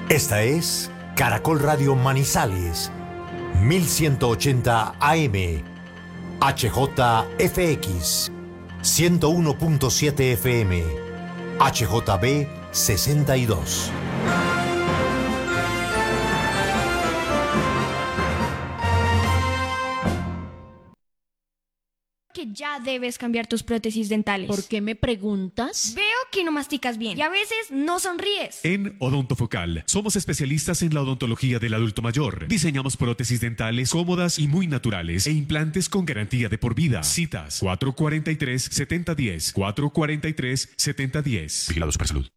Esta es Caracol Radio Manizales, 1180 AM, HJFX, 101.7 FM, HJB 62. Que ya debes cambiar tus prótesis dentales. ¿Por qué me preguntas? Veo que no masticas bien y a veces no sonríes. En Odontofocal somos especialistas en la odontología del adulto mayor. Diseñamos prótesis dentales cómodas y muy naturales e implantes con garantía de por vida. Citas 443-7010, 443-7010. Vigilado Supersalud.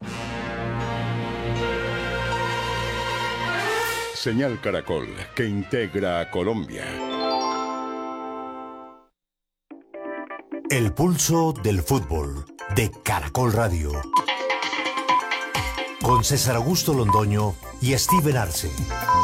Señal Caracol, que integra a Colombia. El pulso del fútbol de Caracol Radio. Con César Augusto Londoño y Steven Arce.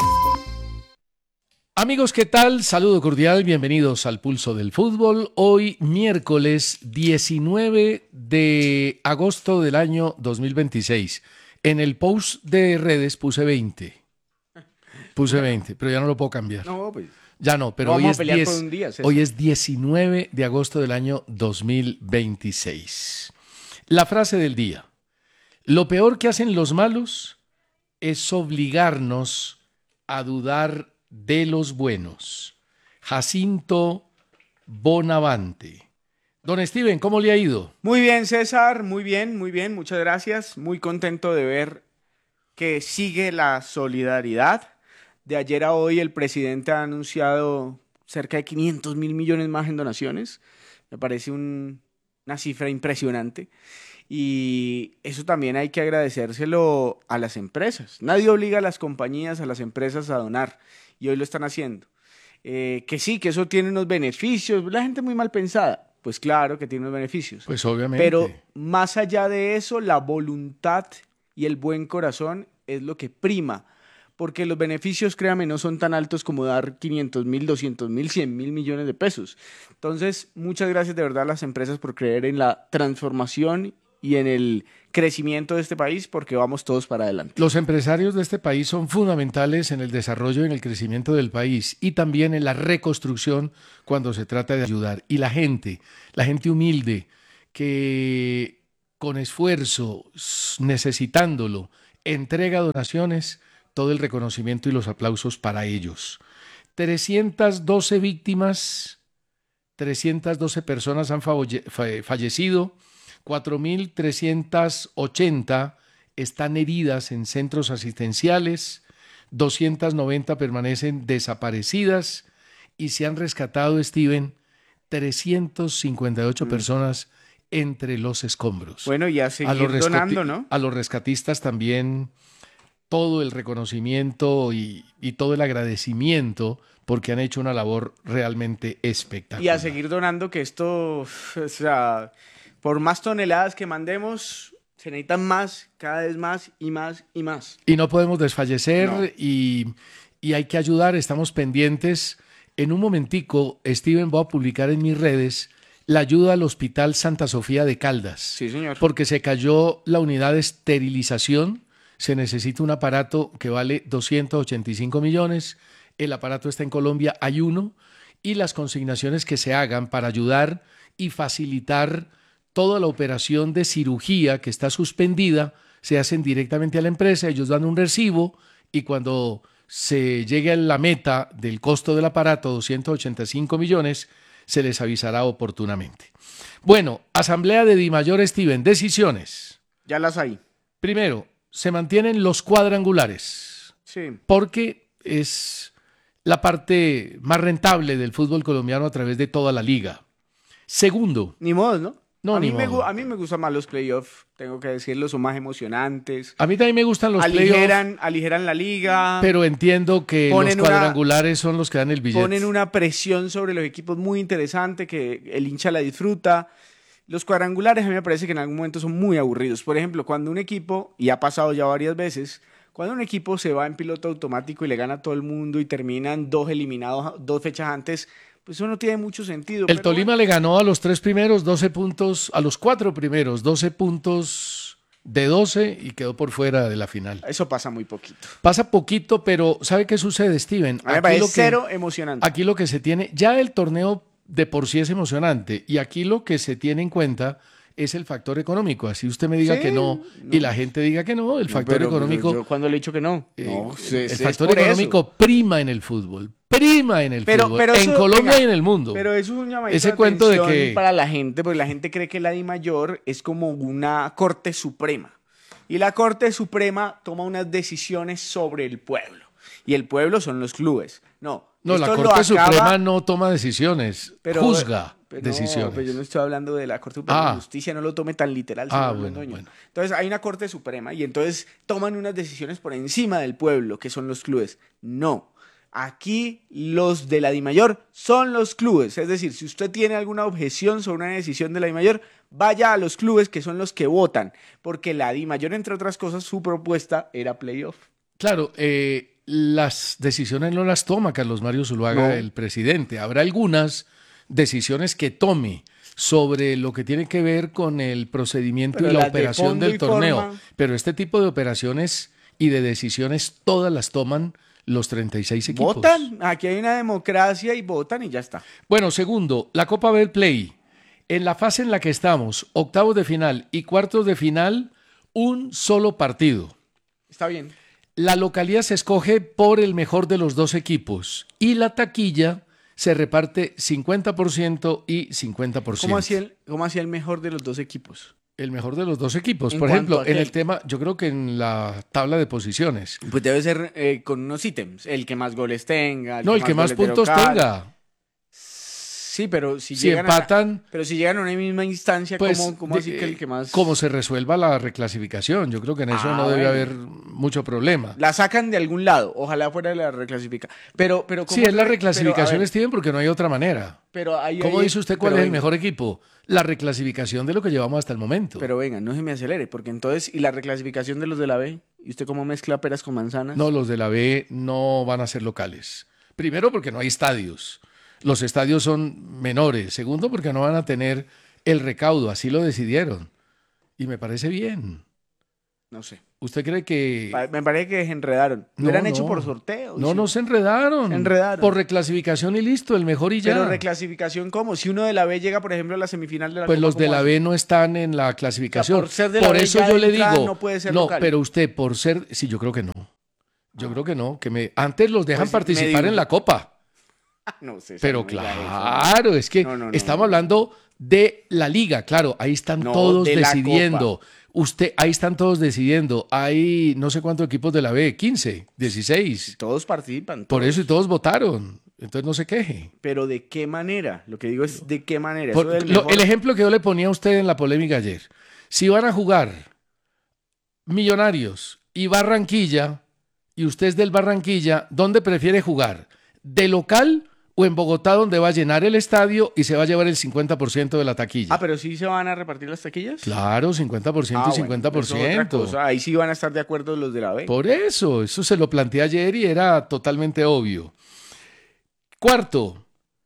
Amigos, ¿qué tal? Saludo cordial, bienvenidos al Pulso del Fútbol. Hoy, miércoles 19 de agosto del año 2026. En el post de redes puse 20. Puse 20, pero ya no lo puedo cambiar. No, pues. Ya no, pero no hoy es, 10, por un día, hoy es 19 de agosto del año 2026. La frase del día. Lo peor que hacen los malos es obligarnos a dudar de los buenos. Jacinto Bonavante. Don Steven, ¿cómo le ha ido? Muy bien, César, muy bien, muchas gracias. Muy contento de ver que sigue la solidaridad. De ayer a hoy el presidente ha anunciado cerca de 500 mil millones más en donaciones. Me parece una cifra impresionante. Y eso también hay que agradecérselo a las empresas. Nadie obliga a las compañías, a las empresas a donar. Y hoy lo están haciendo. Que sí, que eso tiene unos beneficios. La gente muy mal pensada. Pues claro que tiene unos beneficios. Pues obviamente. Pero más allá de eso, la voluntad y el buen corazón es lo que prima. Porque los beneficios, créame, no son tan altos como dar 500 mil, 200 mil, 100 mil millones de pesos. Entonces, muchas gracias de verdad a las empresas por creer en la transformación y en el crecimiento de este país, porque vamos todos para adelante. Los empresarios de este país son fundamentales en el desarrollo y en el crecimiento del país y también en la reconstrucción cuando se trata de ayudar. Y la gente humilde que con esfuerzo, necesitándolo, entrega donaciones, todo el reconocimiento y los aplausos para ellos. 312 víctimas, 312 personas han fallecido, 4.380 están heridas en centros asistenciales, 290 permanecen desaparecidas y se han rescatado, Steven, 358 personas entre los escombros. Bueno, y a seguir donando, ¿no? A los rescatistas también todo el reconocimiento y todo el agradecimiento porque han hecho una labor realmente espectacular. Y a seguir donando, que esto, o sea, por más toneladas que mandemos, se necesitan más, cada vez más y más y más. Y no podemos desfallecer No. y hay que ayudar, estamos pendientes. En un momentico, Steven, voy a publicar en mis redes la ayuda al Hospital Santa Sofía de Caldas. Sí, señor. Porque se cayó la unidad de esterilización. Se necesita un aparato que vale 285 millones. El aparato está en Colombia, hay uno. Y las consignaciones que se hagan para ayudar y facilitar toda la operación de cirugía que está suspendida se hacen directamente a la empresa. Ellos dan un recibo y cuando se llegue a la meta del costo del aparato, 285 millones, se les avisará oportunamente. Bueno, Asamblea de Dimayor, Steven, decisiones. Ya las hay. Primero, se mantienen los cuadrangulares, Sí. porque es la parte más rentable del fútbol colombiano a través de toda la liga. Segundo, Ni modo, ¿no? No, a mí ni modo. a mí me gustan más los playoffs, tengo que decirlo, son más emocionantes. a mí también me gustan los playoffs, Aligeran la liga, pero entiendo que los ponen cuadrangulares son los que dan el billete. ponen una presión sobre los equipos muy interesante que el hincha la disfruta. Los cuadrangulares a mí me parece que en algún momento son muy aburridos. Por ejemplo, cuando un equipo, y ha pasado ya varias veces, cuando un equipo se va en piloto automático y le gana a todo el mundo y terminan 2 eliminados 2 fechas antes, pues eso no tiene mucho sentido. El Tolima le ganó a los 3 primeros 12 puntos, a los 4 primeros 12 puntos de 12 y quedó por fuera de la final. Eso pasa muy poquito. Pasa poquito, pero ¿sabe qué sucede, Steven? A mí me parece cero emocionante. Aquí lo que se tiene, ya el torneo de por sí es emocionante, y aquí lo que se tiene en cuenta es el factor económico. Así usted me diga Sí, que no y la gente diga que no, el factor económico... Yo cuando le he dicho que no. el factor económico prima en el fútbol. Prima en el fútbol. Pero en eso, Colombia venga, y en el mundo. Pero eso es un llamadito Ese de cuento de atención que... para la gente, porque la gente cree que la DIMAYOR es como una corte suprema. Y la corte suprema toma unas decisiones sobre el pueblo. Y el pueblo son los clubes. No, No, la esto lo Corte acaba- Suprema no toma decisiones, juzga pero decisiones. No, pero yo no estoy hablando de la Corte Suprema de Justicia, no lo tome tan literal. señor bueno, Londoño. bueno. Entonces hay una Corte Suprema y entonces toman unas decisiones por encima del pueblo, que son los clubes. No, aquí los de la DIMAYOR son los clubes. Es decir, si usted tiene alguna objeción sobre una decisión de la DIMAYOR, vaya a los clubes que son los que votan, porque la DIMAYOR, entre otras cosas, su propuesta era playoff. Claro, las decisiones no las toma Carlos Mario Zuluaga, No. el presidente. Habrá algunas decisiones que tome sobre lo que tiene que ver con el procedimiento Pero y la las de operación fondo del y torneo. forma- Pero este tipo de operaciones y de decisiones todas las toman los 36 equipos. Votan, aquí hay una democracia y votan y ya está. Bueno, segundo, la Copa Betplay. En la fase en la que estamos, octavos de final y cuartos de final, un solo partido. Está bien. La localidad se escoge por el mejor de los dos equipos y la taquilla se reparte 50% y 50%. ¿Cómo hacía el mejor de los dos equipos? El mejor de los dos equipos. ¿En Por ejemplo, cuanto a en qué? el tema, yo creo que en la tabla de posiciones. Pues debe ser con unos ítems. El que más goles tenga. No, el que más goles de puntos local. tenga. Sí, pero si, Si llegan empatan, pero si llegan a una misma instancia, pues, ¿cómo así que el que más...? cómo se resuelva la reclasificación. Yo creo que en eso no debe bueno. haber mucho problema. La sacan de algún lado. Ojalá fuera la reclasifica. Pero ¿cómo Sí, es la pero, reclasificación, a ver, Steven, porque no hay otra manera. pero ahí- ¿Cómo ahí- dice usted cuál pero es el venga, mejor equipo? La reclasificación de lo que llevamos hasta el momento. Pero venga, no se me acelere, porque entonces... ¿Y la reclasificación de los de la B? ¿Y usted cómo mezcla peras con manzanas? No, los de la B no van a ser locales. Primero, porque no hay estadios. Los estadios son menores. Segundo, porque no van a tener el recaudo. Así lo decidieron. Y me parece bien. No sé. ¿Usted cree que...? Me parece que se enredaron. Lo No, hubieran hecho no. por sorteo. No, sí. no se enredaron. Se enredaron. Por reclasificación y listo, el mejor y ya. Pero reclasificación, ¿cómo? Si uno de la B llega, por ejemplo, a la semifinal de la Pues Copa, los de ¿cómo la hace? B no están en la clasificación. por ser de la Por B eso ya yo de le entrada digo... no puede ser no, local. pero usted por ser... Sí, yo creo que no. Yo creo que no. Antes los dejan Pues, participar medio. en la Copa. No sé. Pero no me diga eso. claro, es que No, estamos hablando de la liga, claro, ahí están No, todos de la decidiendo. Ahí están todos decidiendo. Hay no sé cuántos equipos de la B, 15, 16. Todos participan. Por todos. eso y todos votaron. Entonces no se queje. Pero ¿de qué manera? Lo que digo es ¿de qué manera? Por- Eso del el mejor- ejemplo que yo le ponía a usted en la polémica ayer. Si van a jugar Millonarios y Barranquilla, y usted es del Barranquilla, ¿dónde prefiere jugar? ¿De local o en Bogotá, donde va a llenar el estadio y se va a llevar el 50% de la taquilla? Ah, pero sí se van a repartir las taquillas. Claro, 50% Ah, y bueno, 50%. eso es otra cosa. Ahí sí van a estar de acuerdo los de la B. Por eso se lo planteé ayer y era totalmente obvio. Cuarto,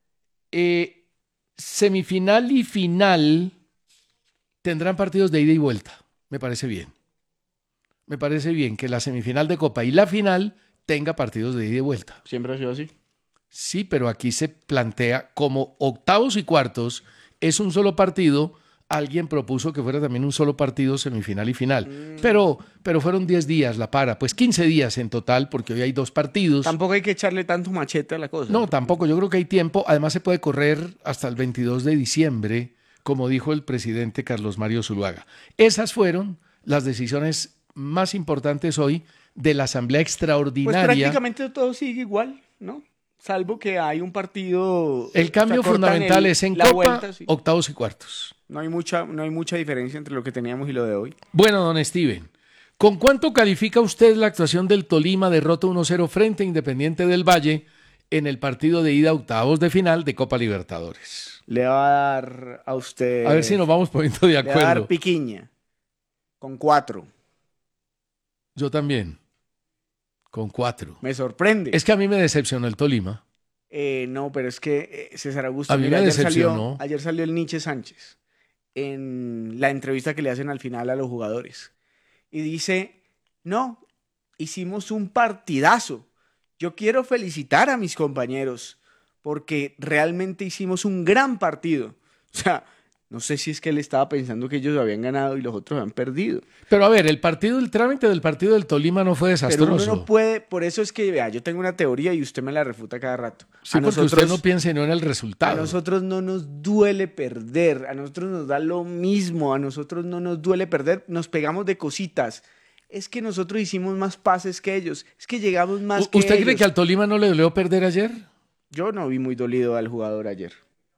semifinal y final tendrán partidos de ida y vuelta. Me parece bien. Me parece bien que la semifinal de Copa y la final tenga partidos de ida y vuelta. Siempre ha sido así. Sí, pero aquí se plantea como octavos y cuartos es un solo partido. Alguien propuso que fuera también un solo partido semifinal y final. Pero fueron 10 días la para, pues 15 días en total, porque hoy hay 2 partidos. Tampoco hay que echarle tanto machete a la cosa. No, tampoco, yo creo que hay tiempo. Además se puede correr hasta el 22 de diciembre, como dijo el presidente Carlos Mario Zuluaga. Esas fueron las decisiones más importantes hoy de la Asamblea Pues Extraordinaria. prácticamente todo sigue igual, ¿no? Salvo que hay un partido... El cambio o sea, cortan fundamental es en la Copa, vuelta, sí. octavos y cuartos. No hay mucha diferencia entre lo que teníamos y lo de hoy. Bueno, don Steven, ¿con cuánto califica usted la actuación del Tolima derrota 1-0 frente a Independiente del Valle en el partido de ida a octavos de final de Copa Libertadores? Le va a dar a usted... A ver si nos vamos poniendo de Le va a dar acuerdo. piquiña. Con 4. Yo también, con 4. Me sorprende. Es que a mí me decepcionó el Tolima. No, pero es que César Augusto... A mí me decepcionó. Ayer salió el Nietzsche Sánchez en la entrevista que le hacen al final a los jugadores. y dice, no, hicimos un partidazo. Yo quiero felicitar a mis compañeros porque realmente hicimos un gran partido. O sea, no sé si es que él estaba pensando que ellos habían ganado y los otros habían perdido. Pero a ver, el trámite del partido del Tolima no fue desastroso. Pero uno no puede, por eso es que, vea, yo tengo una teoría y usted me la refuta cada rato. Sí, porque usted no piense no en el resultado. A nosotros no nos duele perder, a nosotros nos da lo mismo, a nosotros no nos duele perder, nos pegamos de cositas. Es que nosotros hicimos más pases que ellos, es que llegamos más que ellos. ¿Usted cree que al Tolima no le dolió perder ayer? Yo no vi muy dolido al jugador ayer.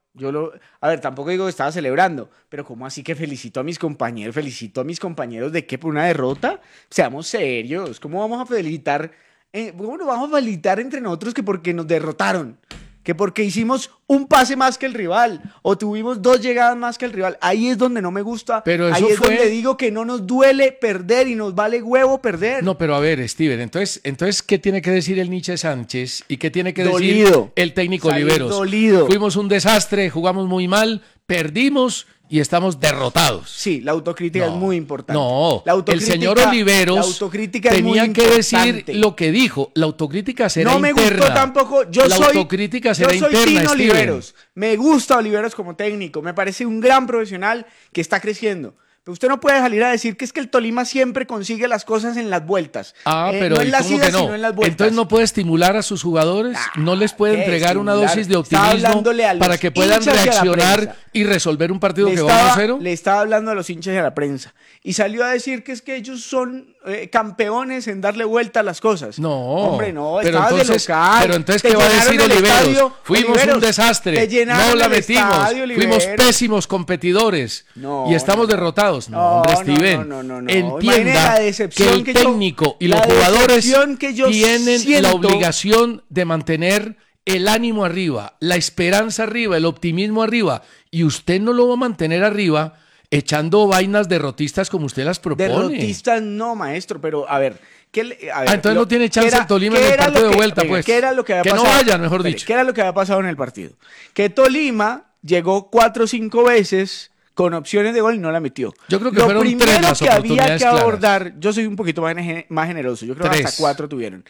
A ver, tampoco digo que estaba celebrando, pero ¿cómo así que felicito a mis compañeros? ¿Felicito a mis compañeros de qué? ¿Por una derrota? Seamos serios. ¿Cómo vamos a felicitar? ¿Cómo nos vamos a felicitar entre nosotros que porque nos derrotaron? Que porque hicimos un pase más que el rival o tuvimos 2 llegadas más que el rival. Ahí es donde no me gusta. Pero eso ahí es fue... donde digo que no nos duele perder y nos vale huevo perder. No, pero a ver, Steven, entonces ¿qué tiene que decir el Nietzsche Sánchez? ¿Y qué tiene que Dolido. decir el técnico Salir Oliveros? dolido. Fuimos un desastre, jugamos muy mal, perdimos y estamos derrotados. Sí, la autocrítica es muy importante. No, el señor la Oliveros autocrítica tenía es muy que decir importante. lo que dijo. La autocrítica será no me interna. gustó tampoco. La autocrítica será interna, Tino Steven. Oliveros. Me gusta Oliveros como técnico. Me parece un gran profesional que está creciendo. Pero usted no puede salir a decir que es que el Tolima siempre consigue las cosas en las vueltas. Pero no en las ¿cómo idas, que no? sino en las vueltas. Entonces no puede estimular a sus jugadores, no les puede entregar una dosis de optimismo para que puedan reaccionar y resolver un partido que va 1-0. Le estaba hablando a los hinchas y a la prensa y salió a decir que es que ellos son campeones en darle vuelta a las cosas. No, hombre, no, pero estabas entonces, de local. pero entonces ¿qué va a decir Oliveros? Fuimos Oliveros, un desastre, te llenaron no la el metimos, estadio, fuimos Oliveros. pésimos competidores y estamos derrotados. No, hombre, Steven, no. entienda la que decepción el que técnico y la los jugadores decepción que yo tienen siento. la obligación de mantener el ánimo arriba, la esperanza arriba, el optimismo arriba, y usted no lo va a mantener arriba echando vainas derrotistas como usted las propone. Derrotistas no, maestro, pero a ver... entonces no tiene chance el Tolima en el partido de vuelta, pues. ¿Qué era lo que había pasado? no vayan, mejor dicho. ¿Qué era lo que había pasado en el partido? Que Tolima llegó 4 o 5 veces con opciones de gol y no la metió. Yo creo que fueron 3 las que había oportunidades que abordar, claras. yo soy un poquito más generoso, yo creo que 3. hasta 4 tuvieron.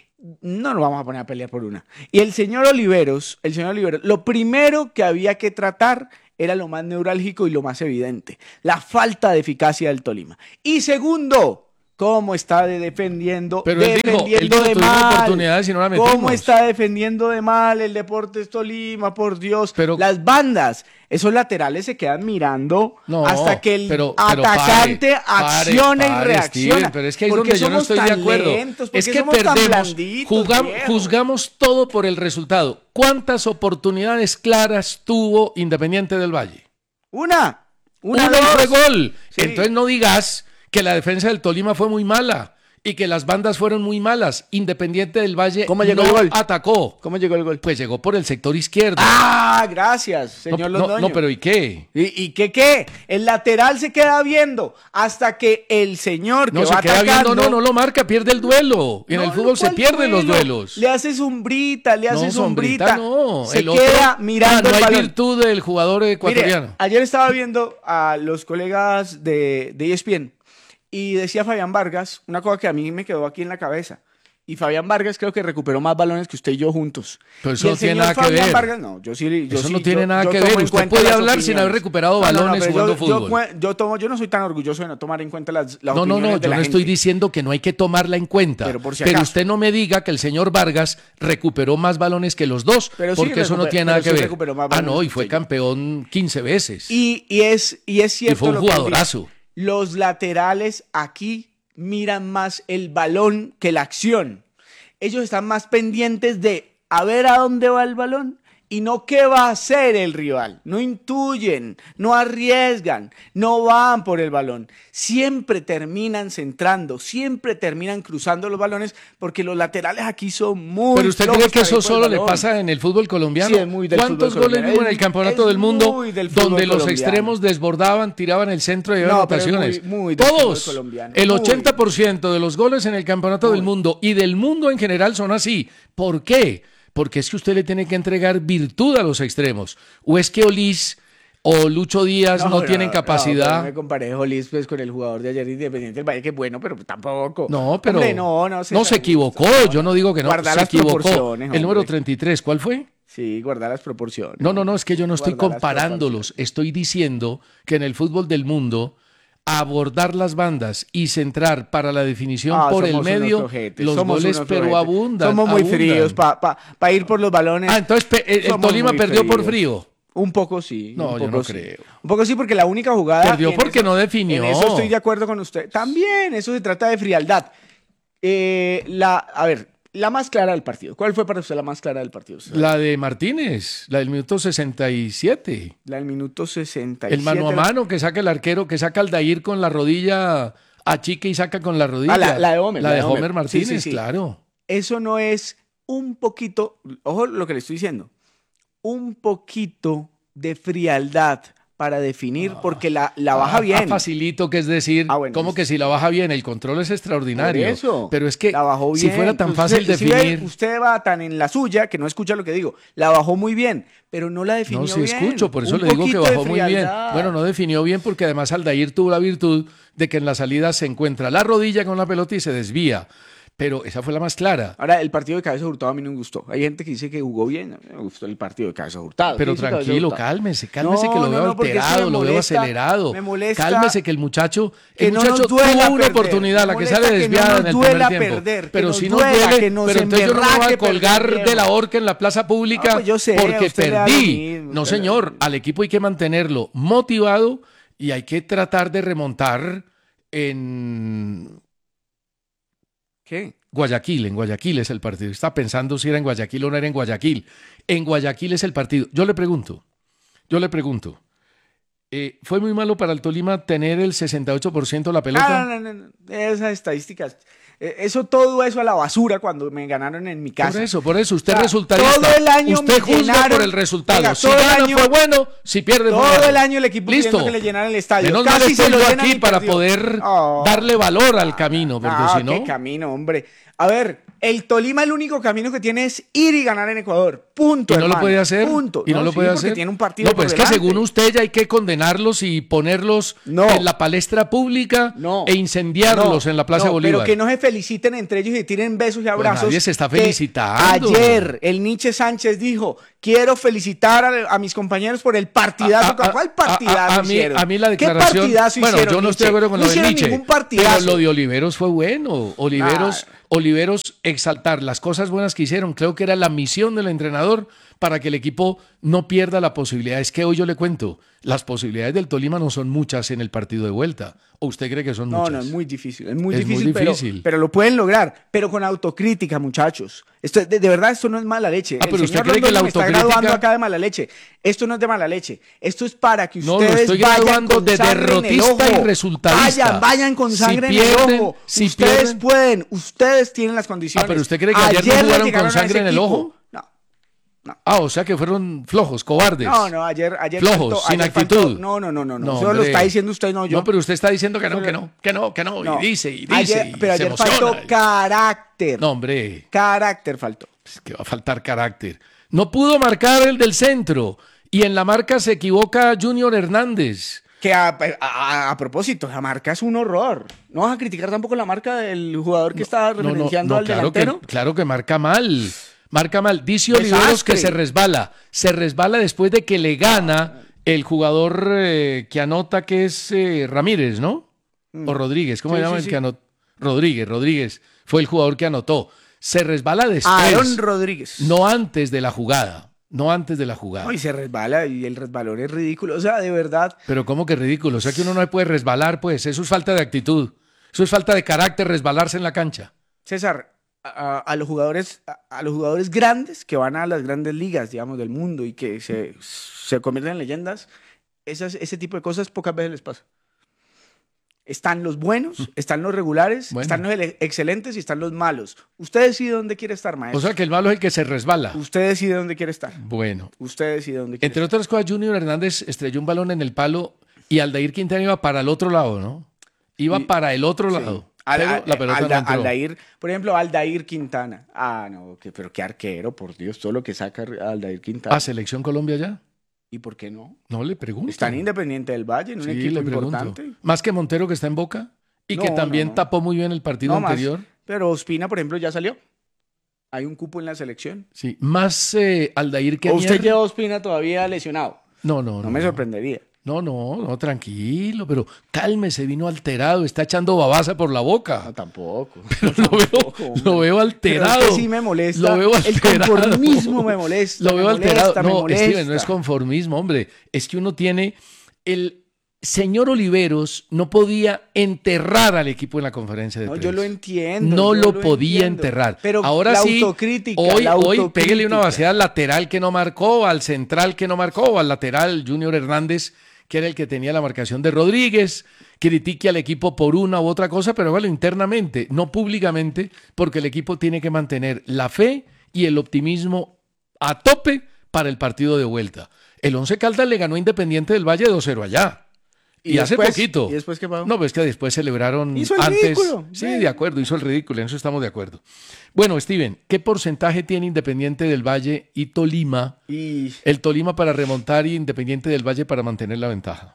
No nos vamos a poner a pelear por una. Y el señor Oliveros, lo primero que había que tratar era lo más neurálgico y lo más evidente, la falta de eficacia del Tolima. Y segundo, cómo está defendiendo, pero él dijo, de mal, oportunidades y no la metimos. Cómo está defendiendo de mal el Deportes Tolima, por Dios. Pero, las bandas, esos laterales se quedan mirando hasta que el atacante acciona y reacciona. Steven, pero es que ahí es donde yo no estoy de acuerdo. Es que perdemos, juzgamos todo por el resultado. ¿Cuántas oportunidades claras tuvo Independiente del Valle? Una fue gol. Sí. Entonces no digas que la defensa del Tolima fue muy mala y que las bandas fueron muy malas. Independiente del Valle ¿Cómo llegó no el gol? atacó. ¿Cómo llegó el gol? Pues llegó por el sector izquierdo. ¡Ah, gracias, señor Londoño! No, pero ¿y qué? ¿Y qué? El lateral se queda viendo hasta que el señor que no, va se queda atacando... viendo, no lo marca, pierde el duelo. Y en el fútbol se pierden los duelos. Le hace sombrita, no, se queda mirando no el hay balón. virtud del jugador ecuatoriano. Mire, ayer estaba viendo a los colegas de ESPN y decía Fabián Vargas una cosa que a mí me quedó aquí en la cabeza. Y Fabián Vargas creo que recuperó más balones que usted y yo juntos. Pero eso no tiene nada que ver. Vargas, no, eso no tiene nada que ver. Usted puede hablar sin haber recuperado balones jugando fútbol. Yo no soy tan orgulloso de no tomar en cuenta las No, opiniones de yo la no gente. estoy diciendo que no hay que tomarla en cuenta. Pero por si pero acaso. usted no me diga que el señor Vargas recuperó más balones que los dos, Pero sí porque eso no tiene nada que ver. recuperó más No, balones y fue que yo. campeón 15 veces. Y es cierto. Y fue un lo que digo. jugadorazo. Los laterales aquí miran más el balón que la acción. Ellos están más pendientes de a ver a dónde va el balón y no qué va a hacer el rival. No intuyen, no arriesgan, no van por el balón. Siempre terminan centrando, siempre terminan cruzando los balones porque los laterales aquí son muy Pero usted flojos cree que para eso ir por el solo le balón. pasa en el fútbol colombiano. Sí, es muy del ¿Cuántos fútbol goles colombiano? hubo en el campeonato Es del mundo muy del fútbol donde los colombiano. extremos desbordaban, tiraban el centro y había No, pero es anotaciones? muy del fútbol Todos. colombiano. El Muy. 80% de los goles en el campeonato del mundo y del mundo en general son así. ¿Por qué? Porque es que usted le tiene que entregar virtud a los extremos. ¿O es que o Lucho Díaz no tienen capacidad. No me comparé Solís pues, con el jugador de ayer Independiente del Valle, que es bueno, pero tampoco. No, pero Hombre, no se equivocó. Yo no digo que no. Guardar Se las equivocó. proporciones, El número hombre. 33, ¿cuál fue? Sí, guardar las proporciones. No, es que yo no estoy Guardar las comparándolos. Estoy diciendo que en el fútbol del mundo abordar las bandas y centrar para la definición por el Somos unos medio, ojetes, los somos goles unos pero ojetes. abundan. Somos muy abundan. fríos para ir por los balones. Entonces el Somos Tolima muy perdió por fríos. frío. Un poco sí. No, un yo poco no sí. creo. Un poco sí, porque la única jugada. Perdió y en porque no definió. En eso estoy de acuerdo con usted. También, eso se trata de frialdad. A ver, la más clara del partido. ¿Cuál fue para usted la más clara del partido? La de Martínez, la del minuto 67. La del minuto 67. El mano a mano que saca el arquero, que saca Aldair con la rodilla, achique y saca con la rodilla. La de Homer. La de Homer Martínez, Sí, sí, sí. claro. Eso no es un poquito, ojo lo que le estoy diciendo, un poquito de frialdad para definir, porque la baja bien. Facilito, que es decir, Bueno, como que si la baja bien, el control es extraordinario. Por eso, pero es que la bajó si bien. fuera tan Pues fácil usted, si ve, definir. usted va tan en la suya que no escucha lo que digo. La bajó muy bien, pero no la definió No, sí bien. escucho, por eso Un le digo que poquito de bajó muy bien. frialdad. Bueno, no definió bien porque además Aldair tuvo la virtud de que en la salida se encuentra la rodilla con la pelota y se desvía. Pero esa fue la más clara. Ahora, el partido de Cabeza Hurtado a mí no me gustó. Hay gente que dice que jugó bien. A mí me gustó el partido de Cabeza Hurtado. Pero ¿Qué hizo Cabeza tranquilo, Hurtado? cálmese, que lo No, veo no, porque es que alterado, me lo veo molesta, acelerado. me molesta Cálmese que el muchacho que no nos tuvo duela una perder. oportunidad, Me la que sale molesta que no desviada nos en el duela primer tiempo. perder, que Pero nos si no duela, duele, que nos pero entonces yo no me voy a emberraque colgar perder, de la horca en la plaza pública No, pues yo sé, porque usted le da lo perdí. mismo, No, usted le da señor, lo mismo. al equipo hay que mantenerlo motivado y hay que tratar de remontar en ¿Qué? en Guayaquil es el partido. Está pensando si era en Guayaquil o no era en Guayaquil. En Guayaquil es el partido. Yo le pregunto, ¿fue muy malo para el Tolima tener el 68% de la pelota? No. Esas estadísticas. Todo eso a la basura cuando me ganaron en mi casa. Por eso, usted O sea, resultarista. todo el año usted me juzga llenaron- por el resultado. Venga, Si todo el gana año- fue bueno, si pierde fue malo. Todo el año el equipo Listo. pidiendo que le llenaran el estadio. Menos mal Casi estoy se lo yo llenan aquí y para perdió. poder Oh. darle valor al camino, porque si no... qué camino, hombre. A ver, el Tolima el único camino que tiene es ir y ganar en Ecuador. Punto, ¿Y no lo hermano. puede hacer? Punto. ¿Y no lo sí, puede porque hacer? tiene un partido No, pues por es que delante. según usted ya hay que condenarlos y ponerlos No. en la palestra pública No. e incendiarlos No, en la Plaza no, Bolívar. pero que no se feliciten entre ellos y tiren besos y abrazos. nadie se está que felicitando. Ayer el Nietzsche Sánchez dijo, quiero felicitar a mis compañeros por el partidazo. ¿Cuál partidazo hicieron? a mí la declaración... ¿Qué partidazo bueno, hicieron, yo no estoy de Nietzsche? acuerdo con No lo de hicieron Nietzsche, ningún partidazo. pero lo de Oliveros fue bueno. Oliveros exaltar las cosas buenas que hicieron. Creo que era la misión del entrenador para que el equipo no pierda la posibilidad. Es que hoy yo le cuento, las posibilidades del Tolima no son muchas en el partido de vuelta. ¿O usted cree que son muchas? No, es muy difícil. Es Es muy muy difícil, difícil. pero lo pueden lograr. Pero con autocrítica, muchachos. De verdad, esto no es mala leche. Pero usted señor cree que Londoño la me está autocrítica... graduando acá de mala leche. Esto no es de mala leche. Esto es para que No, lo ustedes estoy vayan graduando con de sangre en el derrotista ojo. y resultadista. Vayan con Si sangre pierden, en el ojo. si Ustedes pierden- pueden. Ustedes tienen las condiciones. pero ¿usted cree que ayer no le jugaron llegaron con a sangre ese en el equipo. ojo? O sea que fueron flojos, cobardes. No, ayer Flojos, sin ayer actitud. No. Eso hombre. lo está diciendo usted, no yo. No, pero usted está diciendo que no. No. Y dice, Ayer, y pero se ayer faltó emociona. carácter. No, hombre, Carácter faltó. es que va a faltar carácter. No pudo marcar el del centro. Y en la marca se equivoca Junior Hernández. Que a propósito, la marca es un horror. No vas a criticar tampoco la marca del jugador que está referenciando al claro delantero. claro que marca mal. Marca mal. Dice Desastre. Oliveros que se resbala. Se resbala después de que le gana el jugador que anota, que es Ramírez, ¿no? O Rodríguez. ¿Cómo Sí, se llama sí, el sí. que anotó? Rodríguez fue el jugador que anotó. Se resbala después. Aaron Rodríguez. No antes de la jugada. No antes de la jugada. No, y se resbala y el resbalón es ridículo. O sea, de verdad. Pero cómo que ridículo. O sea que uno no puede resbalar, pues. Eso es falta de actitud. Eso es falta de carácter, resbalarse en la cancha. César, a los jugadores grandes que van a las grandes ligas, digamos, del mundo y que se convierten en leyendas, ese tipo de cosas pocas veces les pasa. Están los buenos, están los regulares, Bueno. están los excelentes y están los malos. Usted decide dónde quiere estar, maestro. O sea que el malo es el que se resbala. Usted decide dónde quiere estar. Bueno. Usted decide dónde quiere Entre otras cosas, Junior Hernández estrelló un balón en el palo y Aldair Quintana iba para el otro lado, ¿no? Iba para el otro lado. Pero la pelota no entró. Aldair, por ejemplo, Aldair Quintana. Ah, no, pero qué arquero, por Dios, todo lo que saca Aldair Quintana. ¿A Selección Colombia ya? ¿Y por qué no? No, le pregunto. Está en Independiente del Valle, en un Sí, equipo le pregunto. importante. Más que Montero, que está en Boca y que No, también no. tapó muy bien el partido No más. anterior. Pero Ospina, por ejemplo, ya salió. Hay un cupo en la selección. Sí, más Aldair que ¿O usted lleva a Ospina todavía lesionado? No, no, No me sorprendería. No, tranquilo, pero cálmese, vino alterado, está echando babasa por la boca. No, tampoco. Lo veo alterado. Pero es que sí me molesta. Lo veo El alterado. conformismo me molesta. Lo veo me alterado. molesta, me No, molesta. Steven, no es conformismo, hombre. Es que uno tiene. El señor Oliveros no podía enterrar al equipo en la conferencia de No, prensa. yo lo entiendo. No yo lo podía entiendo. enterrar. Pero ahora la sí, autocrítica, hoy la pégale una autocrítica. vaciada al lateral que no marcó, al central que no marcó, o al lateral Junior Hernández, que era el que tenía la marcación de Rodríguez. Critique al equipo por una u otra cosa, pero hágalo internamente, no públicamente, porque el equipo tiene que mantener la fe y el optimismo a tope para el partido de vuelta. El Once Caldas le ganó a Independiente del Valle 2-0 allá. Y hace después- poquito. ¿Y después qué pasó? No, pues que después celebraron Hizo el antes. ridículo. Sí, de acuerdo, hizo el ridículo, en eso estamos de acuerdo. Bueno, Steven, ¿qué porcentaje tiene Independiente del Valle y Tolima? Y El Tolima para remontar y Independiente del Valle para mantener la ventaja.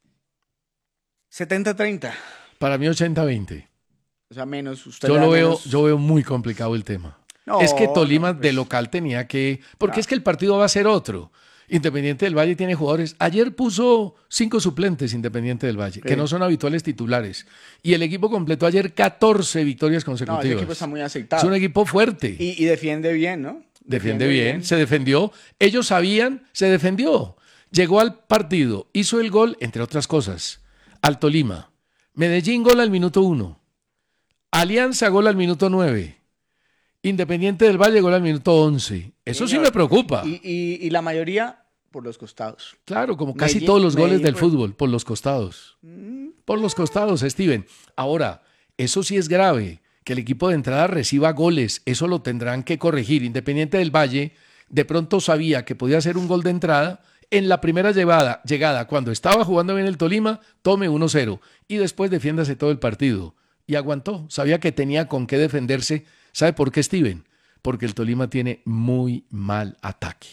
70-30. Para mí 80-20. O sea, menos. Usted Yo le da lo menos. veo muy complicado el tema. No, Es que Tolima no, pues. de local tenía que... Porque es que el partido va a ser otro. Independiente del Valle tiene jugadores. Ayer puso 5 suplentes Independiente del Valle, que Sí. no son habituales titulares. Y el equipo completó ayer 14 victorias No, consecutivas. el equipo está muy Es aceitado. un equipo fuerte. Y defiende bien, ¿no? Defiende bien, se defendió. Ellos sabían, se defendió. Llegó al partido, hizo el gol, entre otras cosas, al Tolima. Medellín gol al minuto 1. Alianza gol al minuto 9. Independiente del Valle gol al minuto 11. Eso sí Señor. me preocupa. Y la mayoría por los costados. Claro, como casi Medellín- todos los goles Medellín del fue- fútbol, por los costados. Por los costados, Steven. Ahora, eso sí es grave, que el equipo de entrada reciba goles. Eso lo tendrán que corregir. Independiente del Valle de pronto sabía que podía hacer un gol de entrada. En la primera llegada, cuando estaba jugando bien el Tolima, tome 1-0 y después defiéndase todo el partido. Y aguantó. Sabía que tenía con qué defenderse. ¿Sabe por qué, Steven? Porque el Tolima tiene muy mal ataque.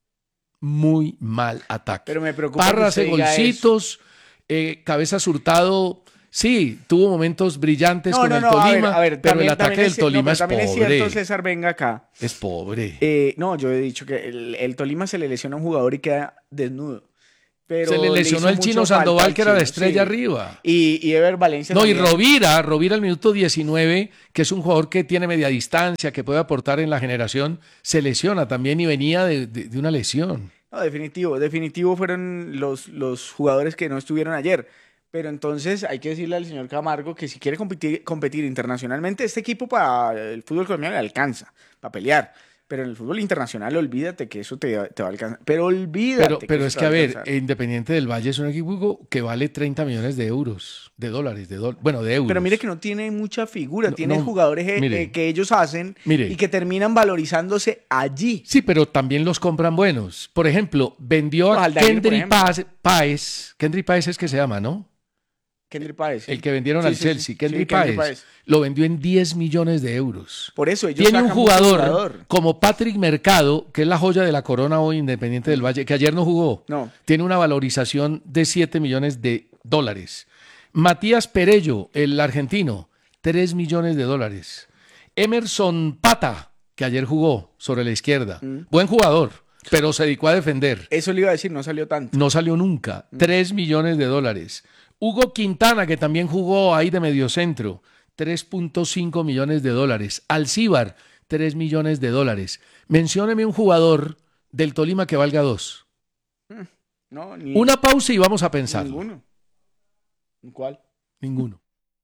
Muy mal ataque. Pero me preocupa Parra que hace usted diga eso. golcitos, Cabezas Hurtado, sí, tuvo momentos brillantes con el a Tolima, ver, pero también- el ataque también del es cier- no, Tolima pero es también es cierto, pobre. César, venga acá. Es pobre. No, yo he dicho que el Tolima se le lesiona a un jugador y queda desnudo. Pero Se le lesionó hizo el mucho Chino falta Sandoval, al que era de Chino, estrella sí. arriba. Y Ever Valencia No, y también. Rovira al minuto 19, que es un jugador que tiene media distancia, que puede aportar en la generación, se lesiona también y venía de una lesión. No, definitivo fueron los jugadores que no estuvieron ayer. Pero entonces hay que decirle al señor Camargo que si quiere competir internacionalmente, este equipo para el fútbol colombiano le alcanza, para pelear. Pero en el fútbol internacional, olvídate que eso te va a alcanzar. Pero olvídate. Pero eso es te que, va a ver, alcanzar. Independiente del Valle es un equipo que vale 30 millones de euros, de dólares, bueno, de euros. Pero mire que no tiene mucha figura, No, tiene no, jugadores mire. que ellos hacen Mire. y que terminan valorizándose allí. Sí, pero también los compran buenos. Por ejemplo, vendió a Aldair, por Kendry ejemplo. Páez. Kendry Páez es que se llama, ¿no? Kendry Páez. sí. El que vendieron Sí, al sí, Chelsea. sí. Kendry Sí, Kendry Páez. Páez. Lo vendió en 10 millones de euros. Por eso ellos Tiene un sacan mucho jugador como Patrick Mercado, que es la joya de la corona hoy, Independiente del Valle, que ayer no jugó. No. Tiene una valorización de 7 millones de dólares. Matías Perello, el argentino, 3 millones de dólares. Emerson Pata, que ayer jugó sobre la izquierda. Buen jugador, pero se dedicó a defender. Eso le iba a decir, no salió tanto. No salió nunca. 3 millones de dólares. Hugo Quintana, que también jugó ahí de mediocentro, 3.5 millones de dólares. Alcíbar, 3 millones de dólares. Mencióneme un jugador del Tolima que valga 2. No, ni Una pausa y vamos a pensar. ninguno. ¿Cuál? Ninguno.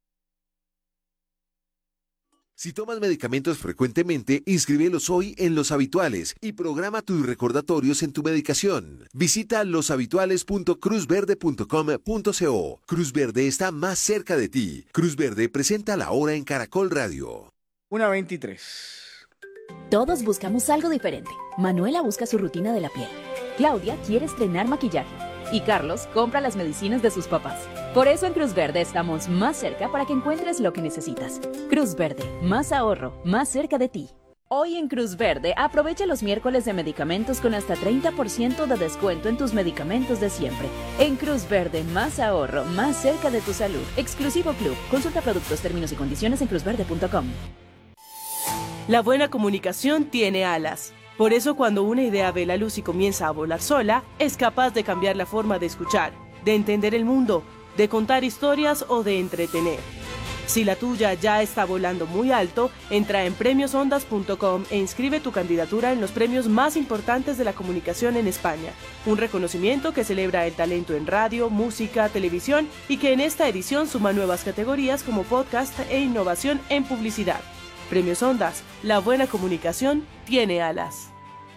Si tomas medicamentos frecuentemente, inscríbelos hoy en Los Habituales y programa tus recordatorios en tu medicación. Visita loshabituales.cruzverde.com.co. Cruz Verde está más cerca de ti. Cruz Verde presenta la hora en Caracol Radio. 1:23. Todos buscamos algo diferente. Manuela busca su rutina de la piel. Claudia quiere estrenar maquillaje. Y Carlos compra las medicinas de sus papás. Por eso en Cruz Verde estamos más cerca para que encuentres lo que necesitas. Cruz Verde, más ahorro, más cerca de ti. Hoy en Cruz Verde, aprovecha los miércoles de medicamentos con hasta 30% de descuento en tus medicamentos de siempre. En Cruz Verde, más ahorro, más cerca de tu salud. Exclusivo Club. Consulta productos, términos y condiciones en cruzverde.com. La buena comunicación tiene alas. Por eso, cuando una idea ve la luz y comienza a volar sola, es capaz de cambiar la forma de escuchar, de entender el mundo, de contar historias o de entretener. Si la tuya ya está volando muy alto, entra en premiosondas.com e inscribe tu candidatura en los premios más importantes de la comunicación en España. Un reconocimiento que celebra el talento en radio, música, televisión y que en esta edición suma nuevas categorías como podcast e innovación en publicidad. Premios Ondas, la buena comunicación tiene alas.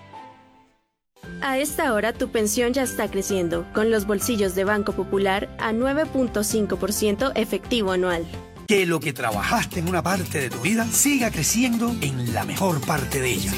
A esta hora tu pensión ya está creciendo, con los bolsillos de Banco Popular a 9.5% efectivo anual. Que lo que trabajaste en una parte de tu vida siga creciendo en la mejor parte de ella.